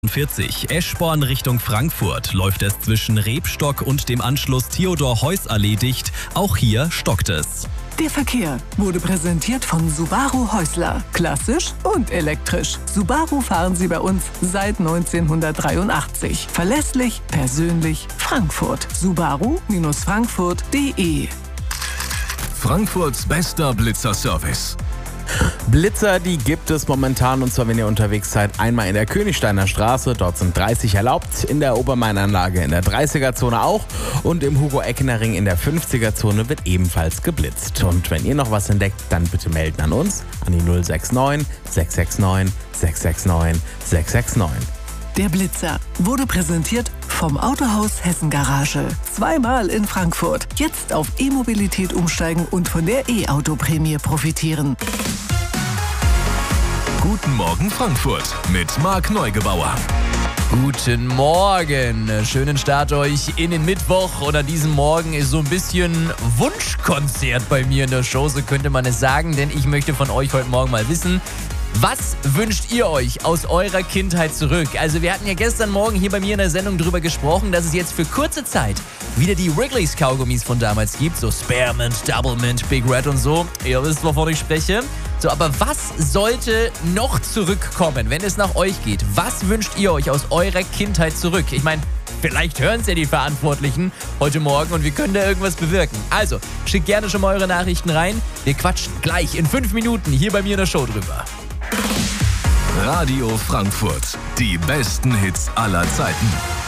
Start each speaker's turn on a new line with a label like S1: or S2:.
S1: 40 Eschborn Richtung Frankfurt läuft es zwischen Rebstock und dem Anschluss Theodor-Heuss-Allee dicht. Auch hier stockt es.
S2: Der Verkehr wurde präsentiert von Subaru Häusler. Klassisch und elektrisch. Subaru fahren Sie bei uns seit 1983. Verlässlich, persönlich, Frankfurt. Subaru-Frankfurt.de.
S3: Frankfurts bester Blitzer-Service.
S4: Blitzer, die gibt es momentan, und zwar, wenn ihr unterwegs seid, einmal in der Königsteiner Straße, dort sind 30 erlaubt, in der Obermain-Anlage in der 30er-Zone auch und im Hugo-Eckner-Ring in der 50er-Zone wird ebenfalls geblitzt. Und wenn ihr noch was entdeckt, dann bitte melden an uns, an die 069 669 669 669.
S2: Der Blitzer wurde präsentiert vom Autohaus Hessen Garage. Zweimal in Frankfurt. Jetzt auf E-Mobilität umsteigen und von der E-Auto-Prämie profitieren.
S3: Guten Morgen Frankfurt mit Marc Neugebauer.
S5: Guten Morgen, schönen Start euch in den Mittwoch. Und an diesem Morgen ist so ein bisschen Wunschkonzert bei mir in der Show, so könnte man es sagen. Denn ich möchte von euch heute Morgen mal wissen, was wünscht ihr euch aus eurer Kindheit zurück? Also wir hatten ja gestern Morgen hier bei mir in der Sendung drüber gesprochen, dass es jetzt für kurze Zeit wieder die Wrigley's Kaugummis von damals gibt. So Spearmint, Doublemint, Big Red und so. Ihr wisst, wovon ich spreche. So, aber was sollte noch zurückkommen, wenn es nach euch geht? Was wünscht ihr euch aus eurer Kindheit zurück? Ich meine, vielleicht hören es ja die Verantwortlichen heute Morgen und wir können da irgendwas bewirken. Also, schickt gerne schon mal eure Nachrichten rein. Wir quatschen gleich in 5 Minuten hier bei mir in der Show drüber.
S3: Radio Frankfurt. Die besten Hits aller Zeiten.